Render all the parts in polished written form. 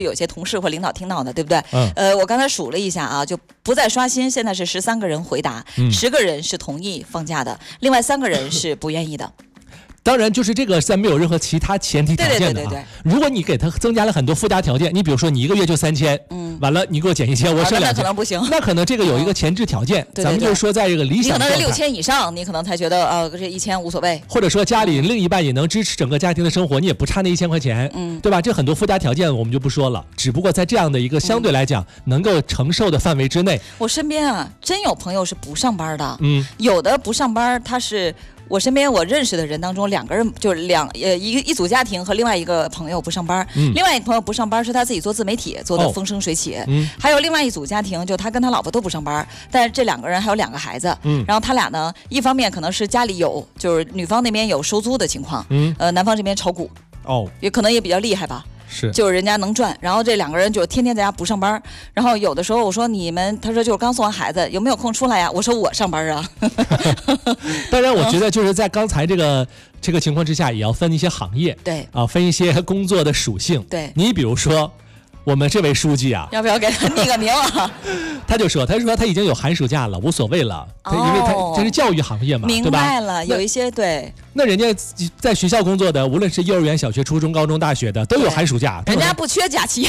有些同事或领导听到的，对不对？我刚才数了一下啊，就不再刷新，现在是13个人回答，10个人是同意放假的，另外3个人是不愿意的。 当然，就是这个在没有任何其他前提条件的啊。 对。 如果你给他增加了很多附加条件，你比如说你1个月就3000，完了你给我减1000，我剩2000， 那可能不行。 那可能这个有一个前置条件，咱们就说在这个理想状态， 你可能是6000以上，你可能才觉得这1000无所谓。 或者说家里另一半也能支持整个家庭的生活，你也不差那1000块钱，对吧？这很多附加条件我们就不说了，只不过在这样的一个相对来讲能够承受的范围之内。 我身边啊，真有朋友是不上班的，有的不上班，他是。我身边我认识的人当中，2个人就是一组家庭和另外一个朋友不上班，另外一个朋友不上班是他自己做自媒体做的风生水起，还有另外一组家庭就他跟他老婆都不上班，但是这2个人还有2个孩子，然后他俩呢，一方面可能是家里有就是女方那边有收租的情况，男方这边炒股，也可能也比较厉害吧。就是人家能赚，然后这2个人就天天在家不上班，然后有的时候我说你们，他说就是刚送完孩子，有没有空出来呀？我说我上班啊。 当然，我觉得就是在刚才这个情况之下，也要分一些行业， 对啊，分一些工作的属性。 对， 你比如说我们这位书记啊， 要不要给他拟个名啊？ 他说他已经有寒暑假了，无所谓了，因为他这是教育行业嘛， 明白了，有一些对。 那人家在学校工作的，无论是幼儿园、小学、初中、高中、大学的，都有寒暑假， 人家不缺假期。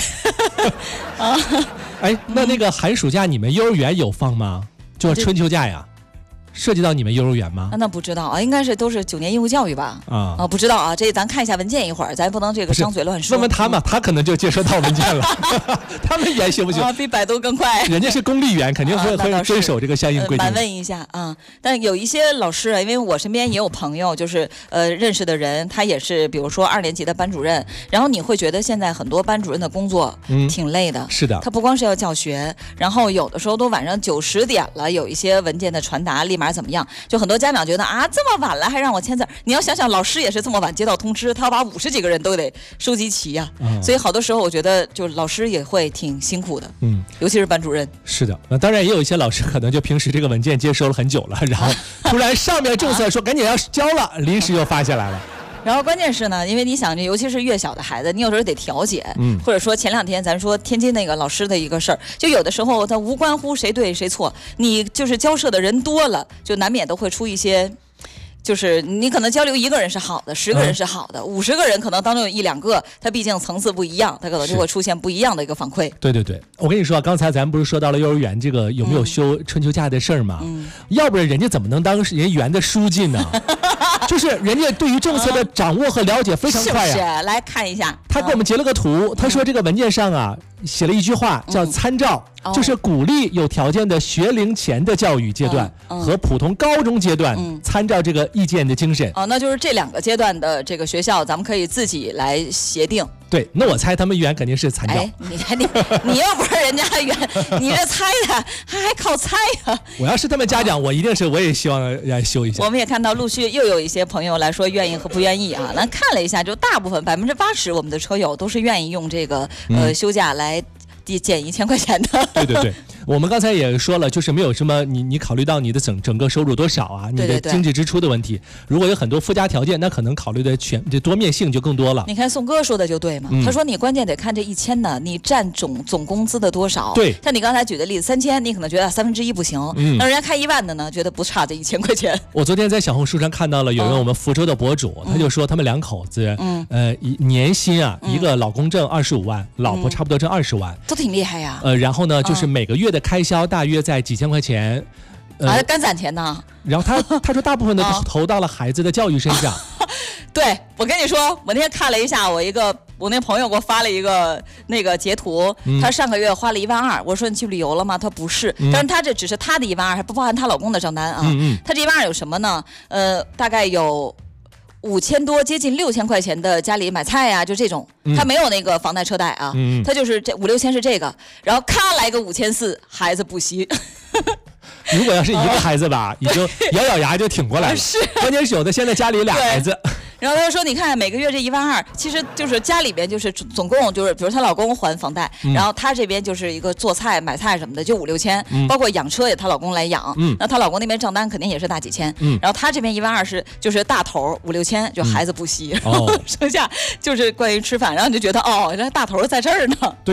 那个寒暑假你们幼儿园有放吗？就是春秋假呀。涉及到你们幼儿园吗？ 那不知道啊，应该是都是9年义务教育吧？不知道啊，这咱看一下文件一会儿，咱不能这个张嘴乱说。 问问他嘛，他可能就接收到文件了。他们研行不行？ 比百度更快。 人家是公立园，肯定会遵守这个相应规定。 反问一下啊，但有一些老师，因为我身边也有朋友，就是认识的人，他也是，比如说2年级的班主任，然后你会觉得现在很多班主任的工作挺累的。 是的， 他不光是要教学，然后有的时候都晚上9、10点了，有一些文件的传达立马怎么样？就很多家长觉得啊，这么晚了还让我签字，你要想想，老师也是这么晚接到通知，他要把50几个人都得收集齐呀。所以好多时候我觉得，就老师也会挺辛苦的，尤其是班主任。 是的，那当然也有一些老师可能就平时这个文件接收了很久了，然后突然上面政策说赶紧要交了，临时又发下来了。 然后关键是呢，因为你想，尤其是越小的孩子，你有时候得调解，或者说前2天咱说天津那个老师的一个事儿，就有的时候他无关乎谁对谁错，你就是交涉的人多了，就难免都会出一些。就是你可能交流1个人是好的，10个人是好的，50个人可能当中有1、2个，他毕竟层次不一样，他可能就会出现不一样的一个反馈。 对，我跟你说，刚才咱们不是说到了幼儿园这个有没有休春秋假的事儿吗？要不然人家怎么能当人园的书记呢？就是人家对于政策的掌握和了解非常快呀。 是不是？来看一下， 他给我们截了个图，他说这个文件上啊写了一句话叫参照，就是鼓励有条件的学龄前的教育阶段和普通高中阶段参照这个意见的精神。 那就是这2个阶段的这个学校，咱们可以自己来协定。 对，那我猜他们园肯定是参照。 你要不是人家园，你这猜的还靠猜呀？ 我要是他们家长，我一定是我也希望来修一下。 我们也看到陆续又有一些朋友来说愿意和不愿意啊。咱看了一下，就大部分80%我们的车友都是愿意用这个休假来减1000块钱的。 对，我们刚才也说了，就是没有什么你考虑到你的整个收入多少啊，你的经济支出的问题。如果有很多附加条件，那可能考虑的这多面性就更多了。 你看宋哥说的就对嘛，他说你关键得看这1000呢，你占总工资的多少。 对， 像你刚才举的例子，3000你可能觉得1/3不行，那人家开1万的呢，觉得不差这1000块钱。 我昨天在小红书上看到了有人我们福州的博主，他就说他们2口子，年薪啊，一个老公挣25万，老婆差不多挣20万， 都挺厉害呀。 然后呢，就是每个月的开销大约在几千块钱， 干攒钱呢。 然后他说大部分的投到了孩子的教育身上。 对，我跟你说，我那天看了一下，我那朋友给我发了一个那个截图，他上个月花了1万2，我说你去旅游了吗？他不是，但是他这只是他的1万2，还不包含她老公的账单啊。他这1万2有什么呢？大概有5000多，接近6000块钱的家里买菜呀，就这种，他没有那个房贷车贷啊，他就是这5、6千是这个，然后咔来个5400，孩子补习。 如果要是一个孩子吧，也就咬咬牙就挺过来了。 是， 关键是有的现在家里有2孩子。 然后他就说，你看每个月这12000，其实就是家里边就是总共就是，比如她老公还房贷，然后她这边就是一个做菜买菜什么的就5、6千，包括养车也她老公来养，那她老公那边账单肯定也是大几千，然后她这边12000是就是大头5、6千，就孩子不惜，然后剩下就是关于吃饭，然后你就觉得哦，这大头在这儿呢。